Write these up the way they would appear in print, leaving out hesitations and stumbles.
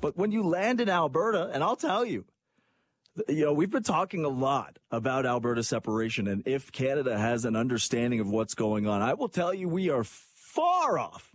But when you land in Alberta, and I'll tell you, we've been talking a lot about Alberta separation and if Canada has an understanding of what's going on. I will tell you, we are far off,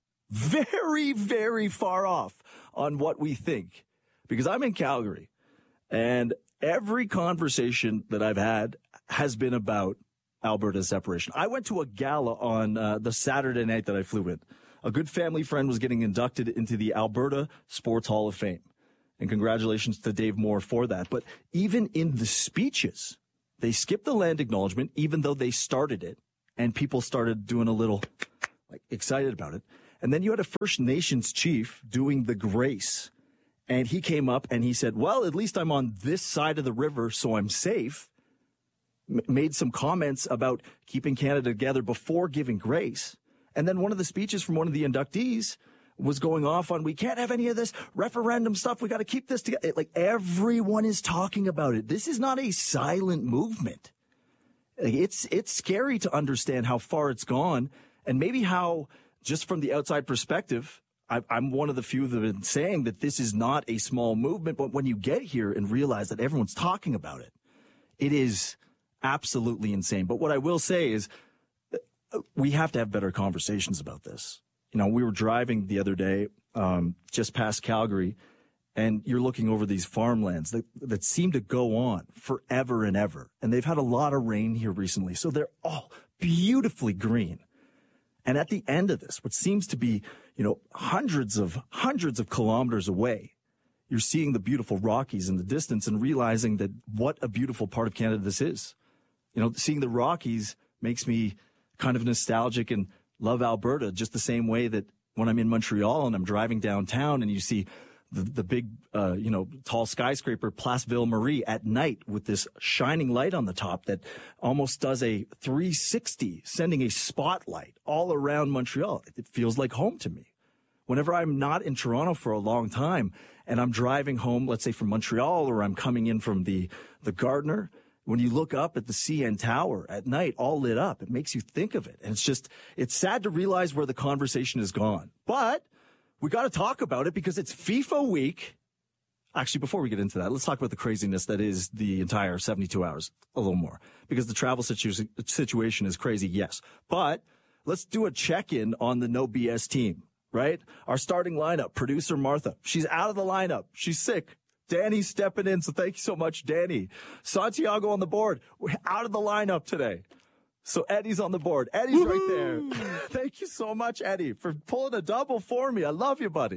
very, very far off on what we think. Because I'm in Calgary, and every conversation that I've had has been about Alberta separation. I went to a gala on the Saturday night that I flew in. A good family friend was getting inducted into the Alberta Sports Hall of Fame. And congratulations to Dave Moore for that. But even in the speeches, they skipped the land acknowledgement, even though they started it. And people started doing a little excited about it. And then you had a First Nations chief doing the grace. And he came up and he said, well, at least I'm on this side of the river, so I'm safe. Made some comments about keeping Canada together before giving grace. And then one of the speeches from one of the inductees was going off on, we can't have any of this referendum stuff. We got to keep this together. Everyone is talking about it. This is not a silent movement. It's scary to understand how far it's gone and maybe how, just from the outside perspective, I'm one of the few that have been saying that this is not a small movement. But when you get here and realize that everyone's talking about it, it is absolutely insane. But what I will say is we have to have better conversations about this. We were driving the other day just past Calgary, and you're looking over these farmlands that seem to go on forever and ever. And they've had a lot of rain here recently, so they're all beautifully green. And at the end of this, what seems to be, hundreds of kilometers away, you're seeing the beautiful Rockies in the distance and realizing that what a beautiful part of Canada this is. Seeing the Rockies makes me kind of nostalgic and love Alberta just the same way that when I'm in Montreal and I'm driving downtown and you see the big, tall skyscraper Place Ville-Marie at night with this shining light on the top that almost does a 360, sending a spotlight all around Montreal. It feels like home to me. Whenever I'm not in Toronto for a long time and I'm driving home, let's say from Montreal, or I'm coming in from the Gardiner, when you look up at the CN Tower at night, all lit up, it makes you think of it. And it's sad to realize where the conversation has gone. But we got to talk about it because it's FIFA week. Actually, before we get into that, let's talk about the craziness that is the entire 72 hours a little more, because the travel situation is crazy, yes. But let's do a check-in on the No BS team, right? Our starting lineup, producer Martha, she's out of the lineup. She's sick. Danny's stepping in, so thank you so much, Danny. Santiago on the board. We're out of the lineup today. So Eddie's on the board. Eddie's right there. Thank you so much, Eddie, for pulling a double for me. I love you, buddy.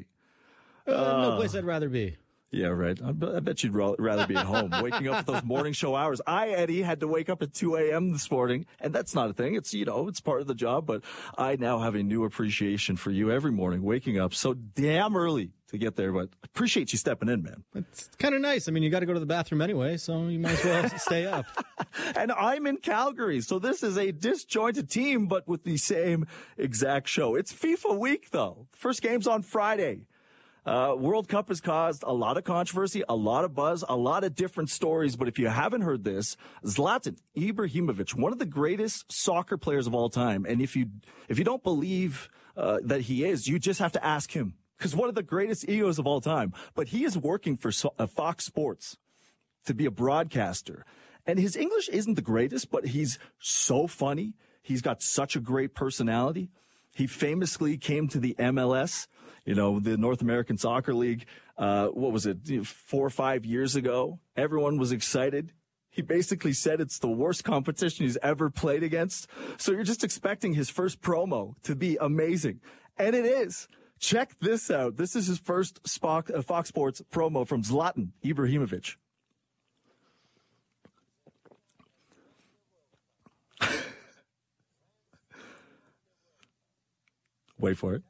No place I'd rather be. Yeah, right. I bet you'd rather be at home, waking up at those morning show hours. Eddie, had to wake up at 2 a.m. this morning, and that's not a thing. It's, it's part of the job, but I now have a new appreciation for you every morning, waking up so damn early to get there. But I appreciate you stepping in, man. It's kind of nice. I mean, you got to go to the bathroom anyway, so you might as well stay up. And I'm in Calgary, so this is a disjointed team, but with the same exact show. It's FIFA week, though. First game's on Friday. World Cup has caused a lot of controversy, a lot of buzz, a lot of different stories. But if you haven't heard this, Zlatan Ibrahimovic, one of the greatest soccer players of all time. And if you don't believe that he is, you just have to ask him, because one of the greatest egos of all time. But he is working for Fox Sports to be a broadcaster. And his English isn't the greatest, but he's so funny. He's got such a great personality. He famously came to the MLS, the North American Soccer League, 4 or 5 years ago. Everyone was excited. He basically said it's the worst competition he's ever played against. So you're just expecting his first promo to be amazing. And it is. Check this out. This is his first Fox Sports promo from Zlatan Ibrahimovic. Wait for it.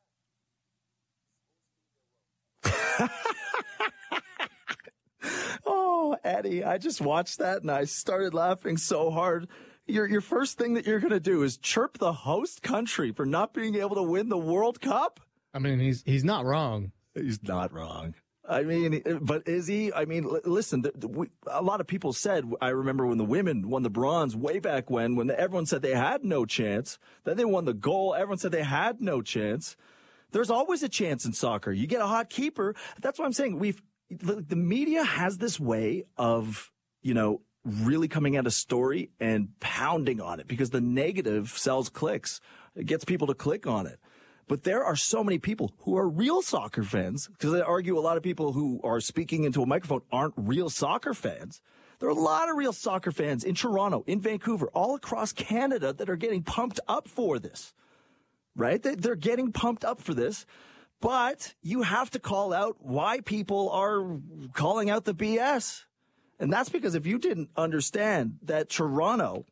Oh, Eddie, I just watched that and I started laughing so hard. Your first thing that you're going to do is chirp the host country for not being able to win the World Cup? I mean, he's not wrong. He's not wrong. I mean, but is he? I mean, listen, a lot of people said, I remember when the women won the bronze way back when everyone said they had no chance. Then they won the gold. Everyone said they had no chance. There's always a chance in soccer. You get a hot keeper. That's what I'm saying. The media has this way of, really coming at a story and pounding on it because the negative sells clicks. It gets people to click on it. But there are so many people who are real soccer fans, because I argue a lot of people who are speaking into a microphone aren't real soccer fans. There are a lot of real soccer fans in Toronto, in Vancouver, all across Canada that are getting pumped up for this, right? They're getting pumped up for this. But you have to call out why people are calling out the BS. And that's because if you didn't understand that Toronto,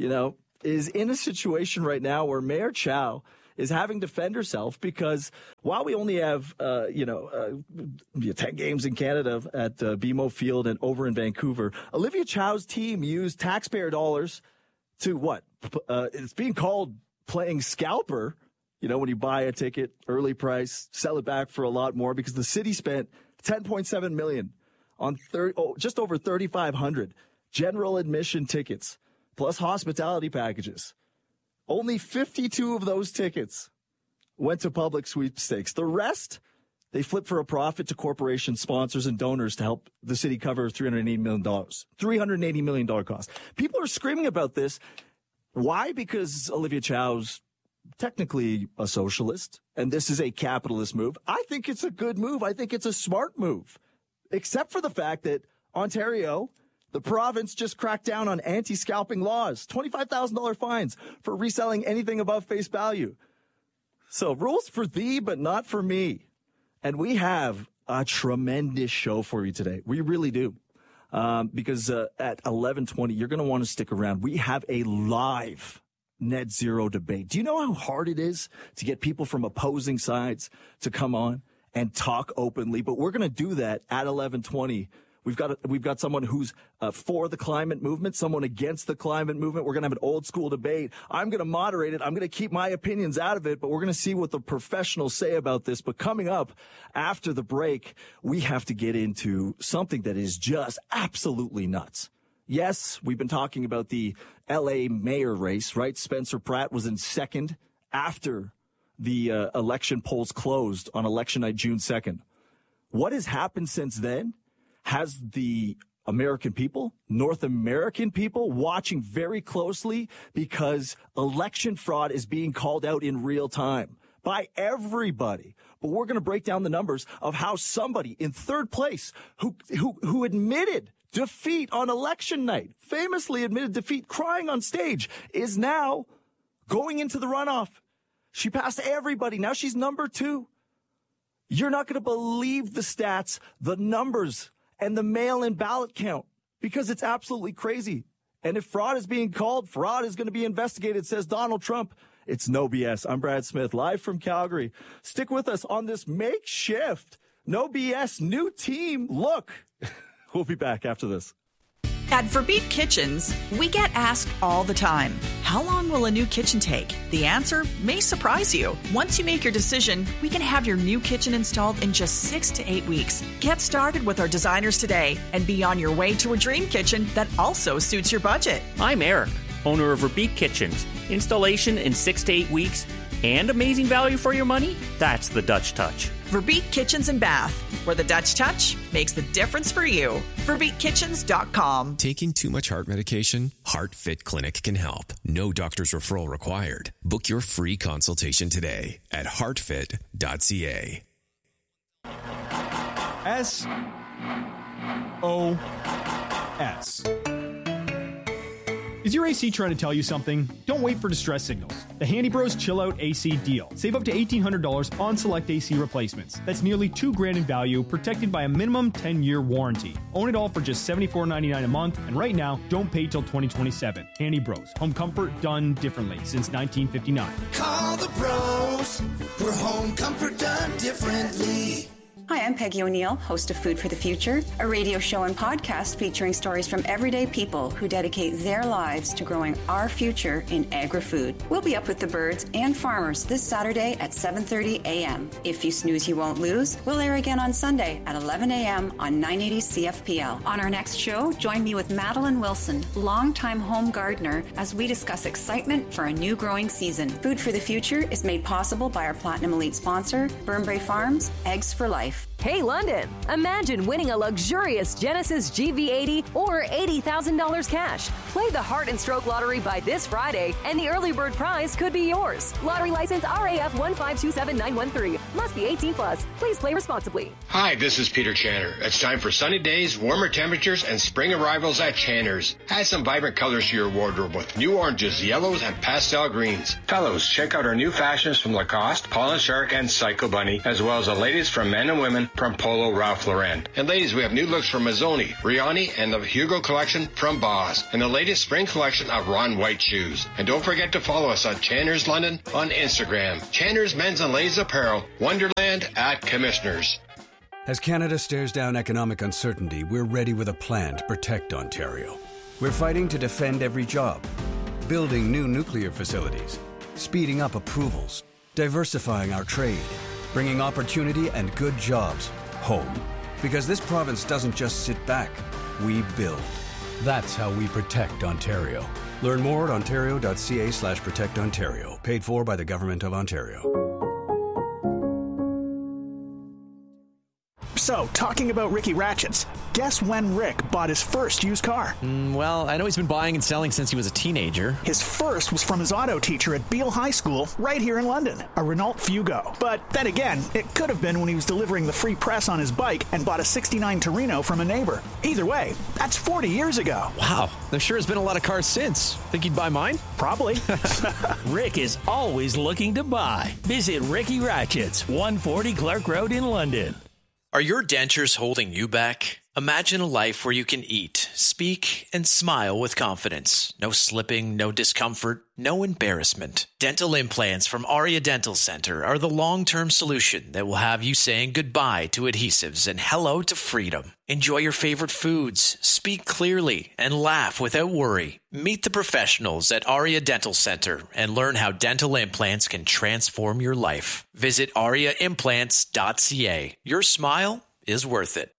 is in a situation right now where Mayor Chow is having to defend herself because while we only have, 10 games in Canada at BMO Field and over in Vancouver, Olivia Chow's team used taxpayer dollars to what? It's being called playing scalper. When you buy a ticket, early price, sell it back for a lot more because the city spent $10.7 million on just over 3,500 general admission tickets plus hospitality packages. Only 52 of those tickets went to public sweepstakes. The rest, they flipped for a profit to corporations, sponsors, and donors to help the city cover $380 million. $380 million cost. People are screaming about this. Why? Because Olivia Chow's technically a socialist, and this is a capitalist move. I think it's a good move. I think it's a smart move, except for the fact that Ontario, the province, just cracked down on anti-scalping laws, $25,000 fines for reselling anything above face value. So rules for thee, but not for me. And we have a tremendous show for you today. We really do. Because at 11:20, you're going to want to stick around. We have a live net zero debate. Do you know how hard it is to get people from opposing sides to come on and talk openly? But we're going to do that at 11:20. We've got someone who's for the climate movement, someone against the climate movement. We're going to have an old school debate. I'm going to moderate it. I'm going to keep my opinions out of it, but we're going to see what the professionals say about this. But coming up after the break, we have to get into something that is just absolutely nuts. Yes, we've been talking about the LA mayor race, right? Spencer Pratt was in second after the election polls closed on election night, June 2nd. What has happened since then has the American people, North American people, watching very closely because election fraud is being called out in real time by everybody. But we're going to break down the numbers of how somebody in third place who admitted defeat on election night, famously admitted defeat, crying on stage, is now going into the runoff. She passed everybody. Now she's number 2. You're not going to believe the stats, the numbers, and the mail-in ballot count because it's absolutely crazy. And if fraud is being called, fraud is going to be investigated, says Donald Trump. It's no BS. I'm Brad Smith, live from Calgary. Stick with us on this makeshift, no BS, new team look. We'll be back after this. At Verbeek Kitchens, we get asked all the time, how long will a new kitchen take? The answer may surprise you. Once you make your decision, we can have your new kitchen installed in just 6 to 8 weeks. Get started with our designers today and be on your way to a dream kitchen that also suits your budget. I'm Eric, owner of Verbeek Kitchens. Installation in 6 to 8 weeks and amazing value for your money? That's the Dutch touch. Verbeek Kitchens and Bath, where the Dutch touch makes the difference for you. VerbeekKitchens.com. Taking too much heart medication? HeartFit Clinic can help. No doctor's referral required. Book your free consultation today at heartfit.ca. SOS. Is your AC trying to tell you something? Don't wait for distress signals. The Handy Bros Chill Out AC deal. Save up to $1,800 on select AC replacements. That's nearly $2,000 in value, protected by a minimum 10-year warranty. Own it all for just $74.99 a month, and right now, don't pay till 2027. Handy Bros. Home comfort done differently since 1959. Call the bros for home comfort done differently. Hi, I'm Peggy O'Neill, host of Food for the Future, a radio show and podcast featuring stories from everyday people who dedicate their lives to growing our future in agri-food. We'll be up with the birds and farmers this Saturday at 7:30 a.m. If you snooze, you won't lose. We'll air again on Sunday at 11 a.m. on 980 CFPL. On our next show, join me with Madeline Wilson, longtime home gardener, as we discuss excitement for a new growing season. Food for the Future is made possible by our Platinum Elite sponsor, Burnbrae Farms, Eggs for Life. Hey, London! Imagine winning a luxurious Genesis GV80 or $80,000 cash. Play the Heart and Stroke Lottery by this Friday, and the early bird prize could be yours. Lottery license RAF 1527913. Must be 18 plus. Please play responsibly. Hi, this is Peter Channer. It's time for sunny days, warmer temperatures, and spring arrivals at Channer's. Add some vibrant colors to your wardrobe with new oranges, yellows, and pastel greens. Fellows, check out our new fashions from Lacoste, Paul & Shark, and Psycho Bunny, as well as the latest from men and women from Polo Ralph Lauren. And ladies, we have new looks from Mazzoni, Riani, and the Hugo collection from Boss, and the latest spring collection of Ron White shoes. And don't forget to follow us on Channer's London on Instagram. Channer's Men's and Ladies Apparel, Wonderland at Commissioners. As Canada stares down economic uncertainty, we're ready with a plan to protect Ontario. We're fighting to defend every job, building new nuclear facilities, speeding up approvals, diversifying our trade, bringing opportunity and good jobs home. Because this province doesn't just sit back, we build. That's how we protect Ontario. Learn more at ontario.ca/protectontario. Paid for by the Government of Ontario. So, talking about Ricky Ratchets, guess when Rick bought his first used car? Well, I know he's been buying and selling since he was a teenager. His first was from his auto teacher at Beale High School, right here in London, a Renault Fugo. But then again, it could have been when he was delivering the free press on his bike and bought a '69 Torino from a neighbor. Either way, that's 40 years ago. Wow, there sure has been a lot of cars since. Think he'd buy mine? Probably. Rick is always looking to buy. Visit Ricky Ratchets, 140 Clark Road in London. Are your dentures holding you back? Imagine a life where you can eat, speak, and smile with confidence. No slipping, no discomfort, no embarrassment. Dental implants from Aria Dental Center are the long-term solution that will have you saying goodbye to adhesives and hello to freedom. Enjoy your favorite foods, speak clearly, and laugh without worry. Meet the professionals at Aria Dental Center and learn how dental implants can transform your life. Visit ariaimplants.ca. Your smile is worth it.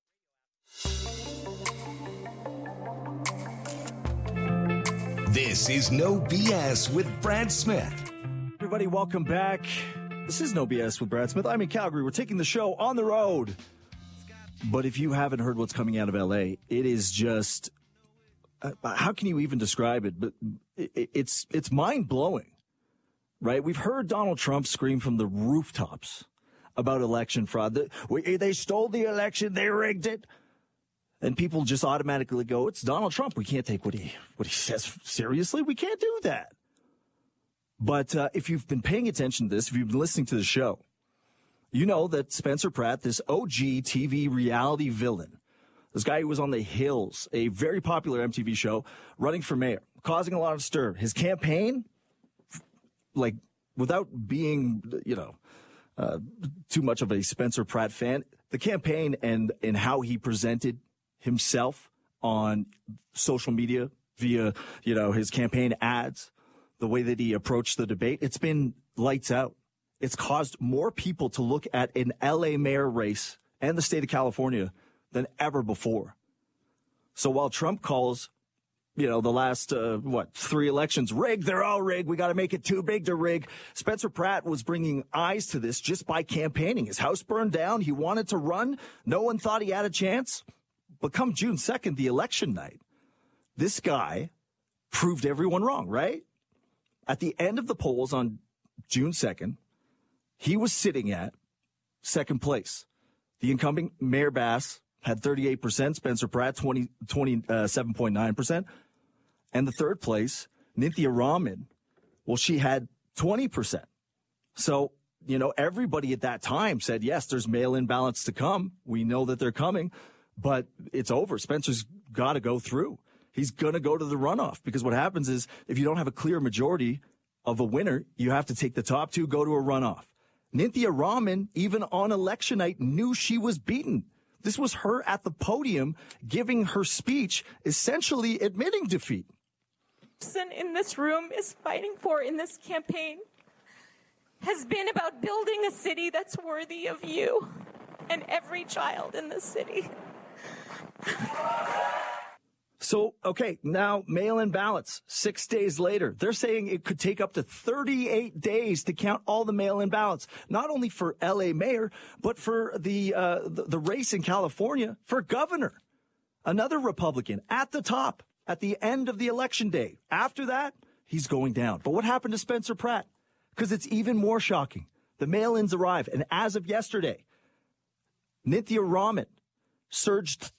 This is No BS with Brad Smith. Everybody, welcome back. This is No BS with Brad Smith. I'm in Calgary. We're taking the show on the road. But if you haven't heard what's coming out of LA, it is just, how can you even describe it? But it's mind-blowing, right? We've heard Donald Trump scream from the rooftops about election fraud. They stole the election. They rigged it. And people just automatically go, it's Donald Trump. We can't take what he says seriously. We can't do that. But if you've been paying attention to this, if you've been listening to the show, you know that Spencer Pratt, this OG TV reality villain, this guy who was on The Hills, a very popular MTV show, running for mayor, causing a lot of stir. His campaign, like, without being, too much of a Spencer Pratt fan, the campaign and how he presented himself on social media via, his campaign ads, the way that he approached the debate, it's been lights out. It's caused more people to look at an LA mayor race and the state of California than ever before. So while Trump calls, the last, 3 elections rigged, they're all rigged. We got to make it too big to rig. Spencer Pratt was bringing eyes to this just by campaigning. His house burned down. He wanted to run. No one thought he had a chance. But come June 2nd, the election night, this guy proved everyone wrong, right? At the end of the polls on June 2nd, he was sitting at second place. The incumbent, Mayor Bass, had 38%, Spencer Pratt, 27.9%. And the third place, Nithya Raman, well, she had 20%. So, everybody at that time said, yes, there's mail-in ballots to come. We know that they're coming. But it's over. Spencer's got to go through. He's going to go to the runoff because what happens is if you don't have a clear majority of a winner, you have to take the top 2, go to a runoff. Nithya Raman, even on election night, knew she was beaten. This was her at the podium giving her speech, essentially admitting defeat. In this room is fighting for in this campaign has been about building a city that's worthy of you and every child in this city. So, okay, now mail-in ballots, 6 days later. They're saying it could take up to 38 days to count all the mail-in ballots, not only for L.A. mayor, but for the race in California for governor. Another Republican at the top at the end of the election day. After that, he's going down. But what happened to Spencer Pratt? Because it's even more shocking. The mail-ins arrive, and as of yesterday, Nithya Raman surged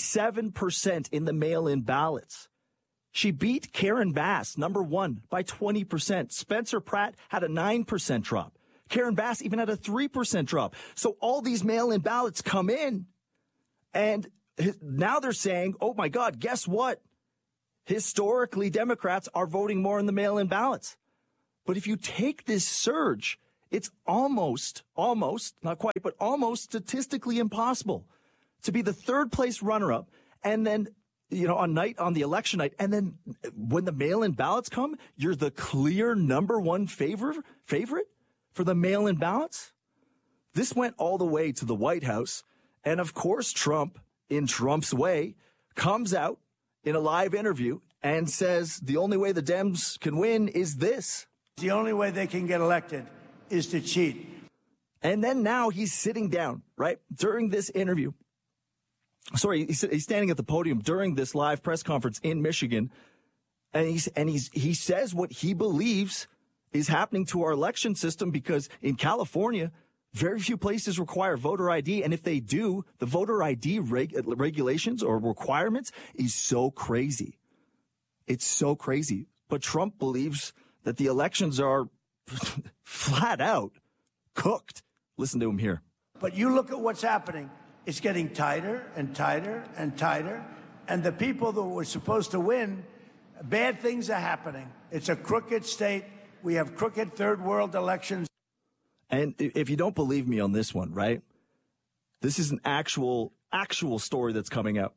37% in the mail-in ballots. She beat Karen Bass, number one, by 20%. Spencer Pratt had a 9% drop. Karen Bass even had a 3% drop. So all these mail-in ballots come in, and now they're saying, oh, my God, guess what? Historically, Democrats are voting more in the mail-in ballots. But if you take this surge, it's almost, not quite, but almost statistically impossible to be the third place runner-up, and then, on the election night, and then when the mail-in ballots come, you're the clear number one favorite for the mail-in ballots? This went all the way to the White House, and of course Trump, in Trump's way, comes out in a live interview and says the only way the Dems can win is this. The only way they can get elected is to cheat. And then now he's sitting down, right, during this interview. Sorry, he's standing at the podium during this live press conference in Michigan, and he says what he believes is happening to our election system, because in California, very few places require voter ID, and if they do, the voter ID regulations or requirements is so crazy. It's so crazy. But Trump believes that the elections are flat out cooked. Listen to him here. But you look at what's happening. It's getting tighter and tighter and tighter. And the people that were supposed to win, bad things are happening. It's a crooked state. We have crooked third world elections. And if you don't believe me on this one, right? This is an actual story that's coming out.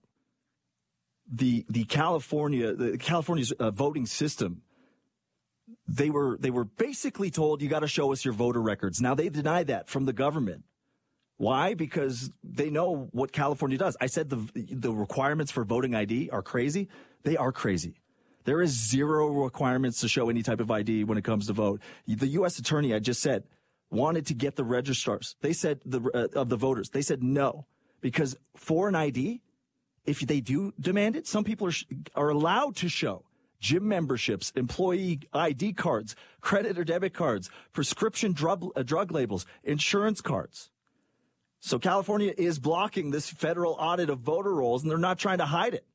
The California's voting system, they were basically told, you got to show us your voter records. Now they deny that from the government. Why? Because they know what California does. I said the requirements for voting ID are crazy. They are crazy. There is zero requirements to show any type of ID when it comes to vote. The U.S. attorney, I just said, wanted to get the registrars. They said of the voters. They said no, because for an ID, if they do demand it, some people are allowed to show gym memberships, employee ID cards, credit or debit cards, prescription drug labels, insurance cards. So California is blocking this federal audit of voter rolls, and they're not trying to hide it.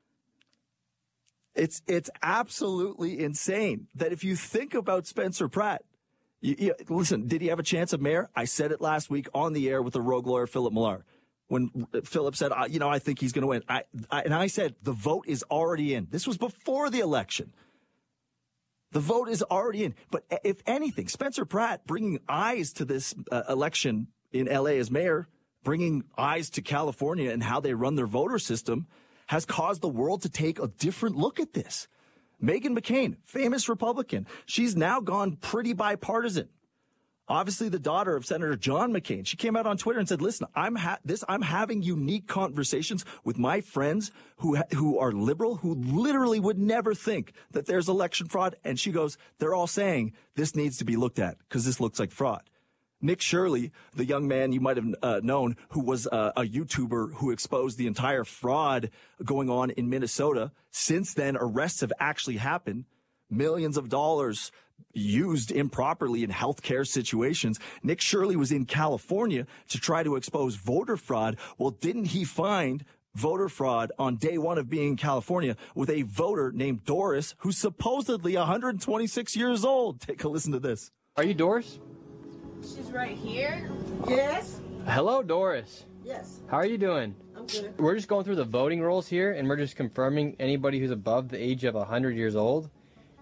It's absolutely insane that if you think about Spencer Pratt, listen, did he have a chance of mayor? I said it last week on the air with the rogue lawyer, Philip Millar, when Philip said, I think he's going to win. I said, the vote is already in. This was before the election. The vote is already in. But if anything, Spencer Pratt bringing eyes to this election in L.A. as mayor, bringing eyes to California and how they run their voter system, has caused the world to take a different look at this. Meghan McCain, famous Republican, she's now gone pretty bipartisan. Obviously, the daughter of Senator John McCain, she came out on Twitter and said, listen, I'm having unique conversations with my friends who are liberal, who literally would never think that there's election fraud. And she goes, they're all saying this needs to be looked at because this looks like fraud. Nick Shirley, the young man you might have known, who was a YouTuber who exposed the entire fraud going on in Minnesota. Since then, arrests have actually happened. Millions of dollars used improperly in healthcare situations. Nick Shirley was in California to try to expose voter fraud. Well, didn't he find voter fraud on day one of being in California with a voter named Doris, who's supposedly 126 years old? Take a listen to this. Are you Doris? She's right here. Yes. Hello, Doris. Yes. How are you doing? I'm good. We're just going through the voting rolls here, and we're just confirming anybody who's above the age of 100 years old.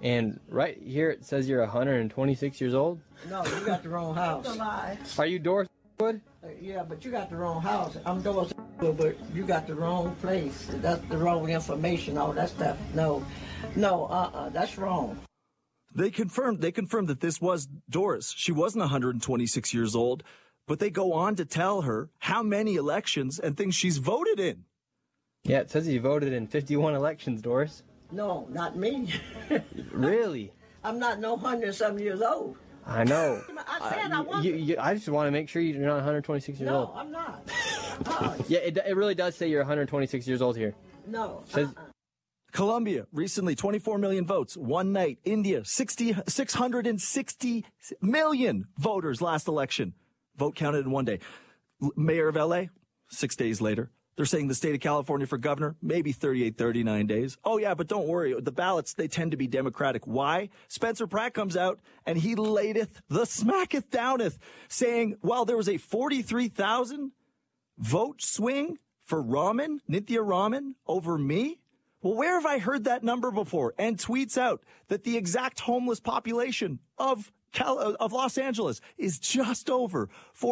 And right here it says you're 126 years old. No, you got the wrong house. That's a lie. Are you Doris Wood? Yeah, but you got the wrong house. I'm Doris Wood, but you got the wrong place. That's the wrong information, all that stuff. No, that's wrong. They confirmed that this was Doris. She wasn't 126 years old, but they go on to tell her how many elections and things she's voted in. Yeah, it says you voted in 51 elections, Doris. No, not me. Really? I'm not no 100-something years old. I know. I said I want I just want to make sure you're not 126 years old. No, I'm not. Yeah, it really does say you're 126 years old here. No. Says, Colombia, recently, 24 million votes, one night. India, 660 million voters last election. Vote counted in one day. Mayor of L.A., 6 days later. They're saying the state of California for governor, maybe 38, 39 days. Oh, yeah, but don't worry. The ballots, they tend to be Democratic. Why? Spencer Pratt comes out and he ladeth the smacketh downeth, saying, well, there was a 43,000 vote swing for Nithya Raman over me. Well, where have I heard that number before? And tweets out that the exact homeless population of Los Angeles is just over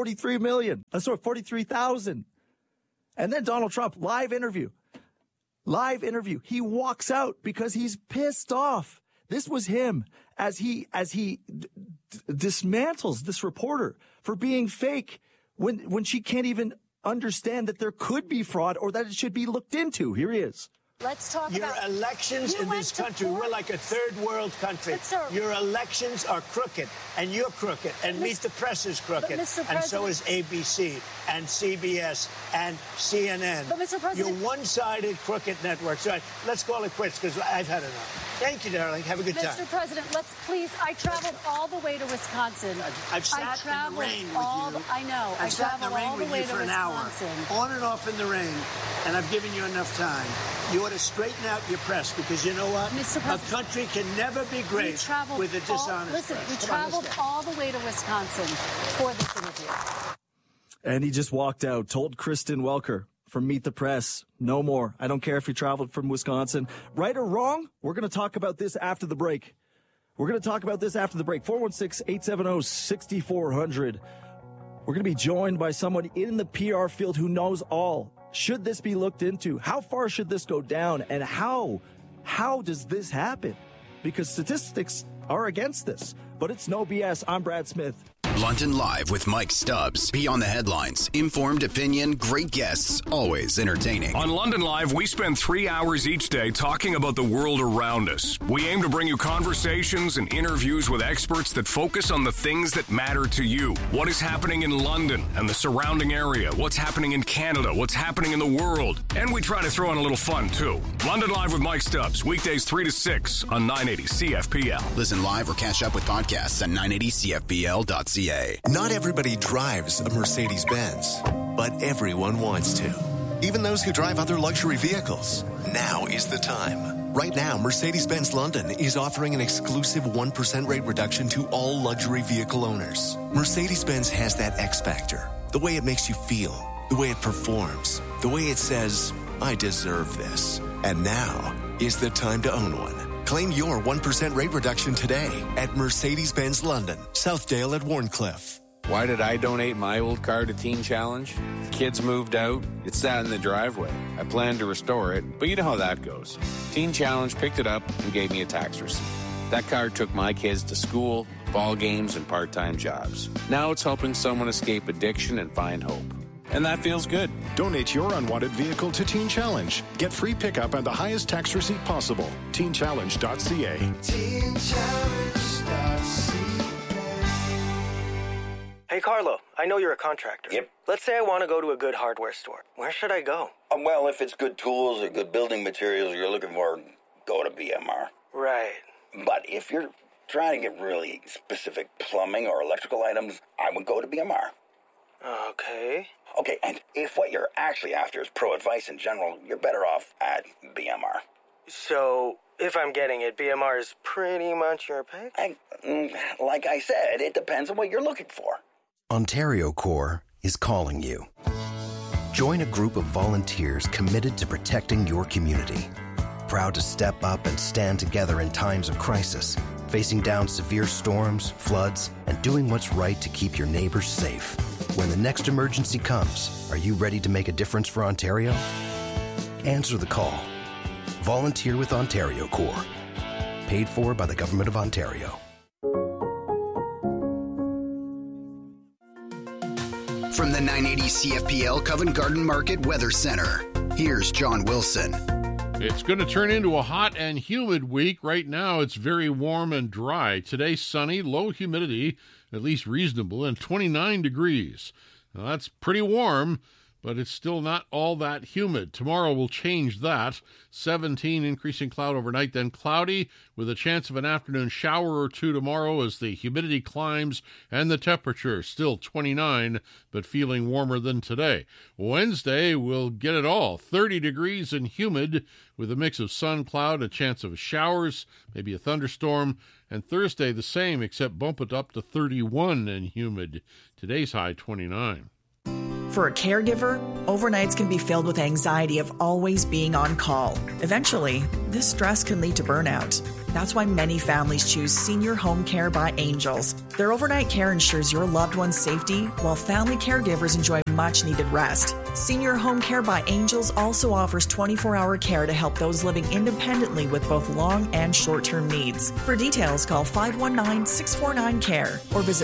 43,000. And then Donald Trump, live interview. He walks out because he's pissed off. This was him as he dismantles this reporter for being fake when she can't even understand that there could be fraud or that it should be looked into. Here he is. Let's talk about your elections in this country. We're like a third world country. Your elections are crooked, and you're crooked, and Meet the Press is crooked, and so is ABC and CBS and CNN. But Mr. President, you're one-sided crooked networks. All right, let's call it quits because I've had enough. Thank you, darling. Have a good time. Mr. President, let's please. I traveled all the way to Wisconsin. I've sat in the rain with you. I know. I've sat in the rain with you for an hour, on and off in the rain, and I've given you enough time. You ought to straighten out your press because you know what? A country can never be great with a dishonest press. We traveled all the way to Wisconsin for this interview. And he just walked out, told Kristen Welker from Meet the Press, no more. I don't care if you traveled from Wisconsin. Right or wrong, we're going to talk about this after the break. 416-870-6400. We're going to be joined by someone in the PR field who knows all. Should this be looked into? How far should this go down? And how does this happen? Because statistics are against this. But it's no BS. I'm Brad Smith. London Live with Mike Stubbs. Beyond the headlines. Informed opinion, great guests, always entertaining. On London Live, we spend 3 hours each day talking about the world around us. We aim to bring you conversations and interviews with experts that focus on the things that matter to you. What is happening in London and the surrounding area? What's happening in Canada? What's happening in the world? And we try to throw in a little fun, too. London Live with Mike Stubbs. Weekdays 3 to 6 on 980 CFPL. Listen live or catch up with podcasts at 980CFPL.ca. Not everybody drives a Mercedes-Benz, but everyone wants to. Even those who drive other luxury vehicles. Now is the time. Right now, Mercedes-Benz London is offering an exclusive 1% rate reduction to all luxury vehicle owners. Mercedes-Benz has that X factor. The way it makes you feel, the way it performs, the way it says, I deserve this. And now is the time to own one. Claim your 1% rate reduction today at Mercedes-Benz London, Southdale at Warncliffe. Why did I donate my old car to Teen Challenge? The kids moved out. It sat in the driveway. I planned to restore it, but you know how that goes. Teen Challenge picked it up and gave me a tax receipt. That car took my kids to school, ball games, and part-time jobs. Now it's helping someone escape addiction and find hope. And that feels good. Donate your unwanted vehicle to Teen Challenge. Get free pickup and the highest tax receipt possible. TeenChallenge.ca. Hey, Carlo, I know you're a contractor. Yep. Let's say I want to go to a good hardware store. Where should I go? Well, if it's good tools or good building materials you're looking for, go to BMR. Right. But if you're trying to get really specific plumbing or electrical items, I would go to BMR. Okay. Okay, and if what you're actually after is pro advice in general, you're better off at BMR. So, if I'm getting it, BMR is pretty much your pick? Like I said, it depends on what you're looking for. Ontario Corps is calling you. Join a group of volunteers committed to protecting your community. proud to step up and stand together in times of crisis, facing down severe storms, floods, and doing what's right to keep your neighbors safe. When the next emergency comes, are you ready to make a difference for Ontario? Answer the call. Volunteer with Ontario Corps. Paid for by the Government of Ontario. From the 980 CFPL Covent Garden Market Weather Center, here's John Wilson. It's going to turn into a hot and humid week. Right now, it's very warm and dry. Today, sunny, low humidity, at least reasonable, and 29 degrees. Now, that's pretty warm, but it's still not all that humid. Tomorrow will change that. 17, increasing cloud overnight, then cloudy with a chance of an afternoon shower or two tomorrow as the humidity climbs and the temperature still 29, but feeling warmer than today. Wednesday, we'll get it all. 30 degrees and humid with a mix of sun, cloud, a chance of showers, maybe a thunderstorm. And Thursday, the same, except bump it up to 31 and humid. Today's high 29. For a caregiver, overnights can be filled with anxiety of always being on call. Eventually, this stress can lead to burnout. That's why many families choose Senior Home Care by Angels. Their overnight care ensures your loved one's safety, while family caregivers enjoy much-needed rest. Senior Home Care by Angels also offers 24-hour care to help those living independently with both long and short-term needs. For details, call 519-649-CARE or visit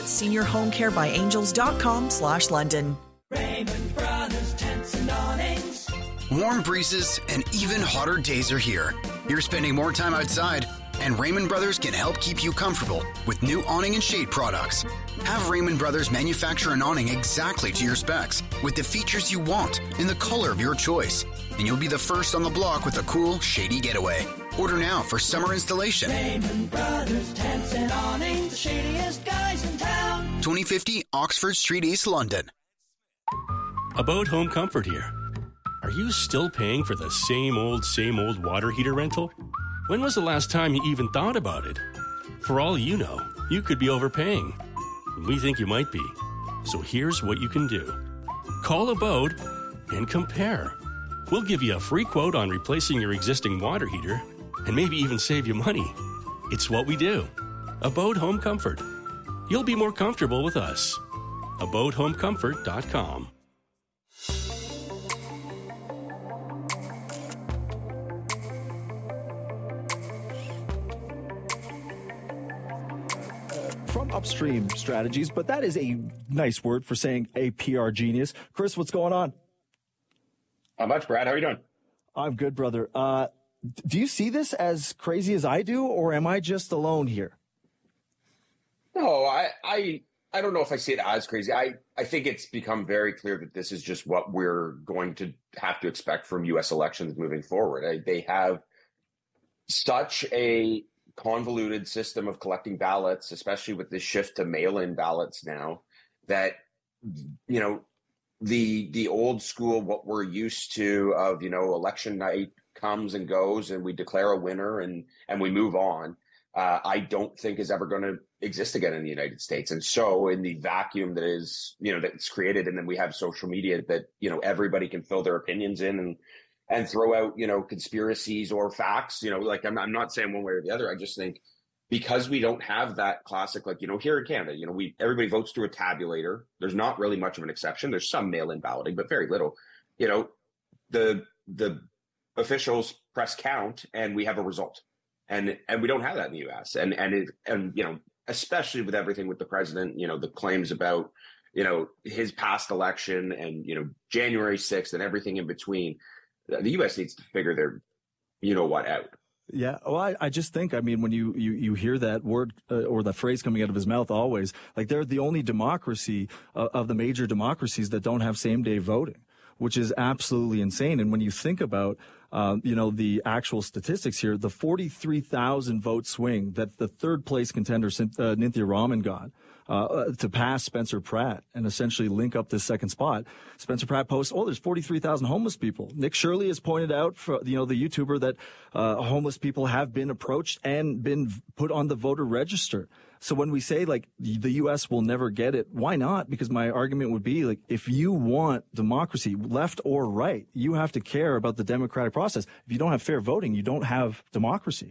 seniorhomecarebyangels.com/London. Raymond Brothers Tents and Awnings. Warm breezes and even hotter days are here. You're spending more time outside, and Raymond Brothers can help keep you comfortable with new awning and shade products. Have Raymond Brothers manufacture an awning exactly to your specs with the features you want in the color of your choice, and you'll be the first on the block with a cool, shady getaway. Order now for summer installation. Raymond Brothers Tents and Awnings, the shadiest guys in town. 2050 Oxford Street, East London. About Home Comfort here. Are you still paying for the same old water heater rental? When was the last time you even thought about it? For all you know, you could be overpaying. We think you might be. So here's what you can do. Call Abode and compare. We'll give you a free quote on replacing your existing water heater and maybe even save you money. It's what we do. Abode Home Comfort. You'll be more comfortable with us. AbodeHomeComfort.com. From Upstream Strategies, but that is a nice word for saying a PR genius. Chris, what's going on? Not much, Brad. How are you doing? I'm good, brother. Do you see this as crazy as I do, or am I just alone here? No, I don't know if I see it as crazy. I think it's become very clear that this is just what we're going to have to expect from U.S. elections moving forward. They have such a convoluted system of collecting ballots, especially with this shift to mail-in ballots now, that, you know, the old school, what we're used to of, you know, election night comes and goes and we declare a winner and we move on, I don't think is ever going to exist again in the United States. And so in the vacuum that is, you know, that's created, and then we have social media that, you know, everybody can fill their opinions in and throw out, you know, conspiracies or facts, you know, like I'm not saying one way or the other. I just think because we don't have that classic, like, you know, here in Canada, you know, everybody votes through a tabulator. There's not really much of an exception. There's some mail-in balloting, but very little. You know, the officials press count and we have a result. And we don't have that in the US. And you know, especially with everything with the president, you know, the claims about, you know, his past election and, you know, January 6th and everything in between. The U.S. needs to figure their, you know what, out. Yeah. Well, I just think, I mean, when you hear that word or that phrase coming out of his mouth always, like they're the only democracy of the major democracies that don't have same-day voting, which is absolutely insane. And when you think about, you know, the actual statistics here, the 43,000 vote swing that the third place contender, Nithya Raman, got to pass Spencer Pratt and essentially link up this second spot. Spencer Pratt posts, there's 43,000 homeless people. Nick Shirley has pointed out, you know, the YouTuber, that homeless people have been approached and been put on the voter register. So when we say like the U.S. will never get it, why not? Because my argument would be like, if you want democracy, left or right, you have to care about the democratic process. If you don't have fair voting, you don't have democracy.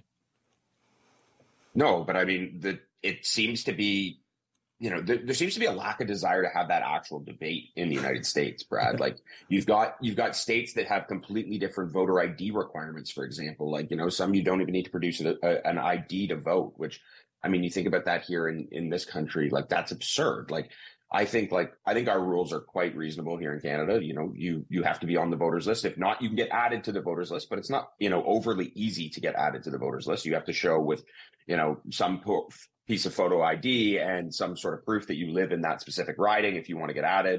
No, but I mean, it seems to be, there seems to be a lack of desire to have that actual debate in the United States, Brad. Like you've got states that have completely different voter ID requirements, for example. Like, some you don't even need to produce an ID to vote, which, I mean, you think about that here in this country, like that's absurd. Like, I think our rules are quite reasonable here in Canada. You have to be on the voters list. If not, you can get added to the voters list, but it's not, overly easy to get added to the voters list. You have to show with, some piece of photo ID and some sort of proof that you live in that specific riding. If you want to get added,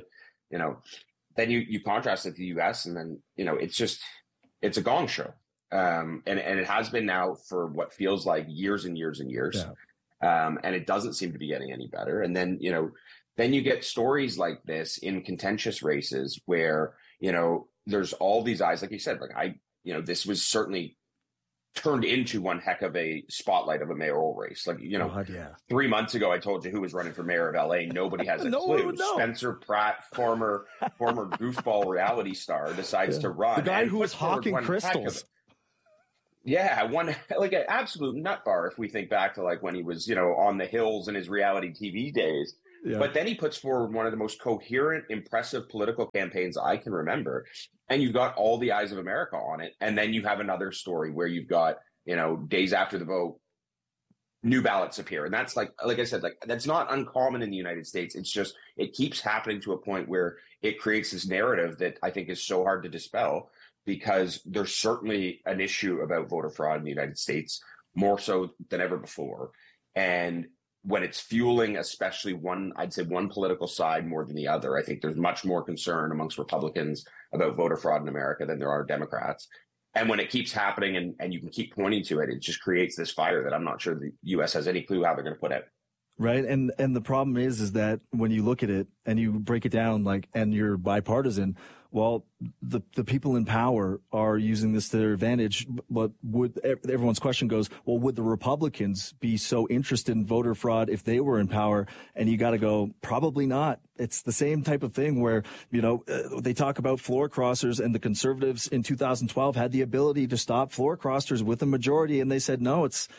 then you contrast it to the US, and then, it's a gong show. And it has been now for what feels like years and years and years. Yeah. And it doesn't seem to be getting any better. And then, then you get stories like this in contentious races where, there's all these eyes, like you said, like this was certainly turned into one heck of a spotlight of a mayoral race. Like, God, yeah. 3 months ago, I told you who was running for mayor of LA. Nobody has a clue. Spencer Pratt, former goofball reality star, decides to run. The guy who was hawking crystals. Yeah, one like an absolute nut bar if we think back to like when he was, on the hills in his reality TV days. Yeah. But then he puts forward one of the most coherent, impressive political campaigns I can remember. And you've got all the eyes of America on it. And then you have another story where you've got, days after the vote, new ballots appear. And that's like I said, like that's not uncommon in the United States. It's just, it keeps happening to a point where it creates this narrative that I think is so hard to dispel. Because there's certainly an issue about voter fraud in the United States, more so than ever before. And when it's fueling, especially one political side more than the other, I think there's much more concern amongst Republicans about voter fraud in America than there are Democrats. And when it keeps happening and you can keep pointing to it, it just creates this fire that I'm not sure the U.S. has any clue how they're going to put out. Right. And the problem is that when you look at it and you break it down, and you're bipartisan, well, the people in power are using this to their advantage. But everyone's question goes, well, would the Republicans be so interested in voter fraud if they were in power? And you got to go, probably not. It's the same type of thing where, they talk about floor crossers, and the conservatives in 2012 had the ability to stop floor crossers with a majority. And they said, no,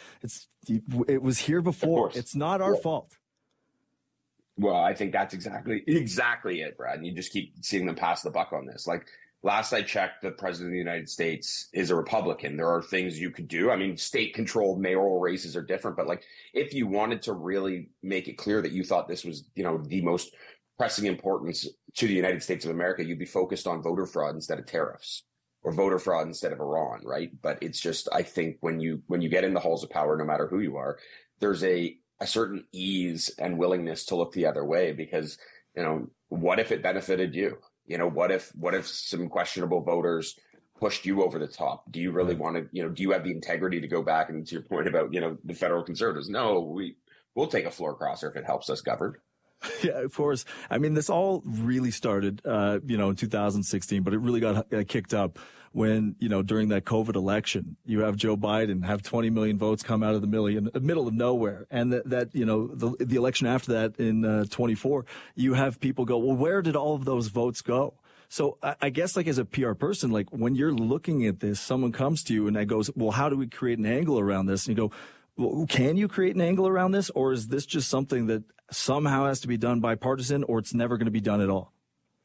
it was here before. It's not our fault. Well, I think that's exactly it, Brad. And you just keep seeing them pass the buck on this. Like last I checked, the president of the United States is a Republican. There are things you could do. I mean, state-controlled mayoral races are different, but like if you wanted to really make it clear that you thought this was, the most pressing importance to the United States of America, you'd be focused on voter fraud instead of tariffs, or voter fraud instead of Iran, right? But it's just, I think when you get in the halls of power, no matter who you are, there's a certain ease and willingness to look the other way because, what if it benefited you? What if some questionable voters pushed you over the top? Do you really want to, do you have the integrity to go back and to your point about, the federal conservatives? No, we'll take a floor crosser if it helps us govern. Yeah, of course. I mean, this all really started, in 2016, but it really got kicked up when, during that COVID election, you have Joe Biden have 20 million votes come out of the middle of nowhere. And the election after that in 24, you have people go, well, where did all of those votes go? So I guess as a PR person, when you're looking at this, someone comes to you and that goes, well, how do we create an angle around this? And you go, well, can you create an angle around this? Or is this just something that somehow has to be done bipartisan, or it's never going to be done at all?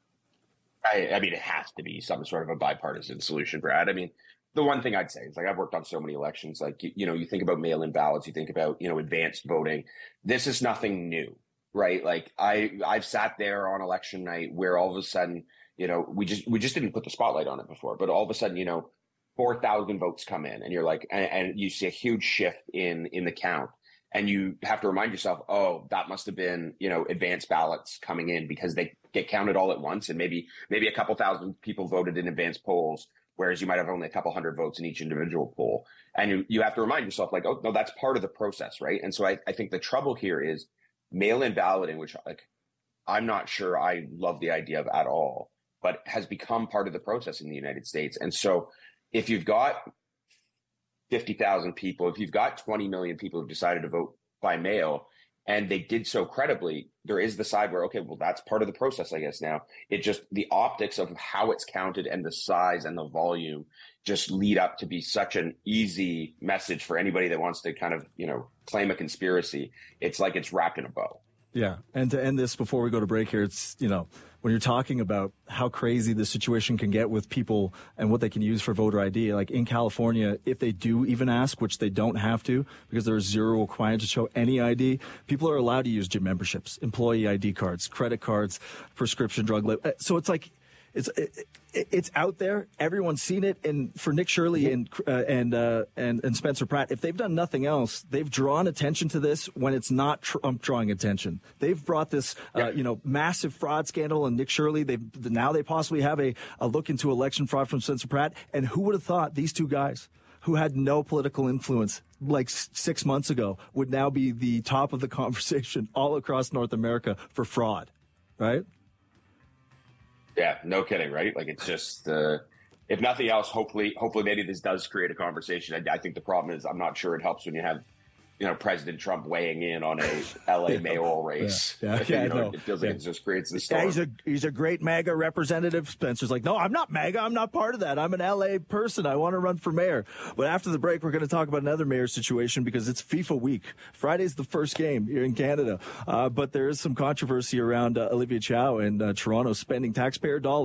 I mean, it has to be some sort of a bipartisan solution, Brad. I mean, the one thing I'd say is I've worked on so many elections, you think about mail-in ballots, you think about, advanced voting. This is nothing new, right? I've sat there on election night where all of a sudden, we just didn't put the spotlight on it before, but all of a sudden, 4,000 votes come in and you're like, and you see a huge shift in the count. And you have to remind yourself, oh, that must have been, advanced ballots coming in because they get counted all at once. And maybe a couple thousand people voted in advanced polls, whereas you might have only a couple hundred votes in each individual poll. And you have to remind yourself oh, no, that's part of the process, right? And so I think the trouble here is mail-in balloting, which I'm not sure I love the idea of at all, but has become part of the process in the United States. And so if you've got 50,000 people, if you've got 20 million people who've decided to vote by mail, and they did so credibly, there is the side where, okay, well, that's part of the process, I guess now. It just, the optics of how it's counted and the size and the volume just lead up to be such an easy message for anybody that wants to kind of, claim a conspiracy. It's like it's wrapped in a bow. Yeah. And to end this before we go to break here, it's, when you're talking about how crazy the situation can get with people and what they can use for voter ID, like in California, if they do even ask, which they don't have to because there is zero requirement to show any ID, people are allowed to use gym memberships, employee ID cards, credit cards, prescription drug. So it's like, it's out there. Everyone's seen it. And for Nick Shirley and Spencer Pratt, if they've done nothing else, they've drawn attention to this when it's not Trump drawing attention. They've brought this, massive fraud scandal, and Nick Shirley. Now they possibly have a look into election fraud from Spencer Pratt. And who would have thought these two guys, who had no political influence like 6 months ago, would now be the top of the conversation all across North America for fraud, right? Yeah, no kidding, right? Like, it's just, if nothing else, hopefully maybe this does create a conversation. I think the problem is, I'm not sure it helps when you have, President Trump weighing in on a LA mayoral race. It feels like it just creates this storm. Yeah, he's a great MAGA representative. Spencer's like, no, I'm not MAGA. I'm not part of that. I'm an LA person. I want to run for mayor. But after the break, we're going to talk about another mayor situation because it's FIFA week. Friday's the first game here in Canada. But there is some controversy around Olivia Chow and Toronto spending taxpayer dollars